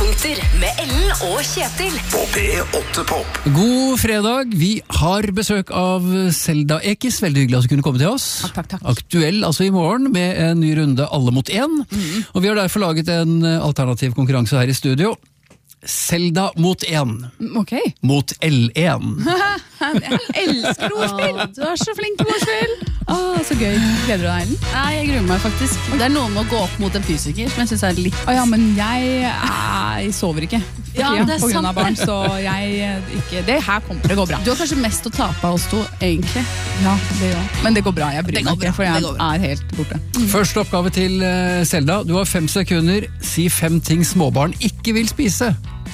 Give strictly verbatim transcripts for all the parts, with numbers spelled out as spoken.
Høydepunkter med Ellen og Kjetil På P åtte Pop. God fredag, vi har besøk av Selda Ekiz. Veldig hyggelig at du kunne komme til oss. Takk, takk, takk. Aktuell altså i morgen med en ny runde Alle mot én. Mm. Og vi har derfor laget en alternativ konkurranse her i studio. Selda mot én. Ok. Mot L én. Jeg elsker ordspill. Du er så flink til ordspill. Åh, så gøy. Gleder du deg, Ellen? Nei, jeg gruer meg faktisk. Det er noe med å gå opp mot en fysiker som jeg synes er litt... Å ja, men jeg, jeg sover ikke for Ja, tida, det er på grunn sant. av barn, så jeg ikke... Det her kommer til å gå bra. Du har kanskje mest å tape av oss to, egentlig. Ja, det gjør. Men det går bra, jeg bryr Det meg går ikke, bra, for det jeg går bra. er helt borte. Første oppgave til eh, Selda. Du har fem sekunder. Si fem ting småbarn ikke vil spise.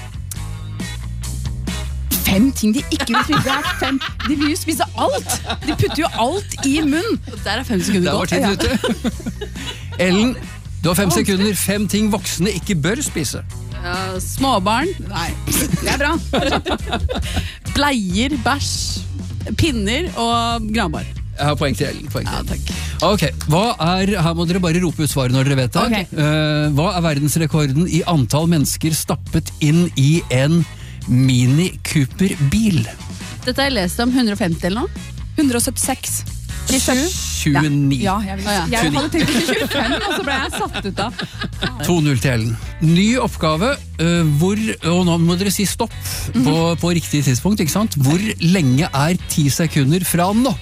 Fem ting de ikke vil spise. Det er fem. De vil jo spise alt. De putter jo alt i munn. Der er fem sekunder Der var gått. tiden ute. Ellen, du har fem sekunder. Fem ting voksne ikke bør spise. Ja, småbarn, Nei, det er bra. bleier, bæsj, pinner og granbar. Jeg har poeng til Ellen. Poeng til Ja, Ellen. takk. Ok, hva er, her må dere bare rope ut svaret når dere vet det. Ok. Eh, hva er verdensrekorden i antall mennesker stappet inn i en Mini Cooper-bil? Dette har jeg lest om hundre og femti eller noe. hundre og syttiseks. tjueni. Ja, jeg, vil, Å, ja. jeg hadde tenkt til tjuefem, og så ble jeg satt ut av. to null til Ellen. Ny oppgave, eh, hvor, og nå må dere si stopp på, på riktig tidspunkt, ikke sant? Hvor lenge er ti sekunder fra nå?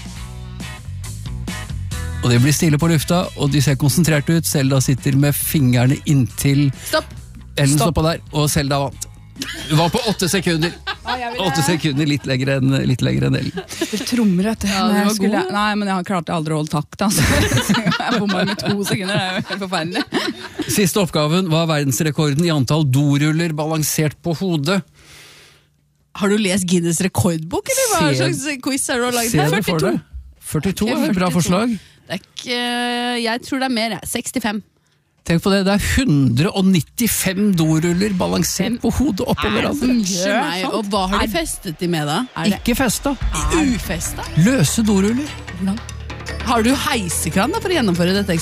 Og det blir stille på lufta, og de ser konsentrert ut. Selda sitter med fingrene inntil Stopp! Ellen Stopp. stoppa der, og Selda vant. Hun var på åtte sekunder. jeg vil- Åtte sekunder, litt lenger enn, litt lenger enn Ellen. Det trommer, vet du. Ja, Når du jeg var skulle- god. Nei, men jeg klarte aldri å holde takt, altså. Jeg bommer med to sekunder, det er jo helt forferdelig. Siste oppgaven var verdensrekorden i antall doruller balansert på hodet. Har du lest Guinness rekordbok, eller hva Se- slags quiz har du laget? Se der? det for deg. førtito Ok, er et bra førtito. forslag. Det er ikke, jeg tror det er mer, jeg. sekstifem. Tenk på det, det er hundre og nittifem doruller balansert på hodet oppå hverandre. Unnskyld meg, og hva har de festet de med da? Er det- Ikke festa. Ufesta? Løse doruller. Har du heisekran da for å gjennomføre dette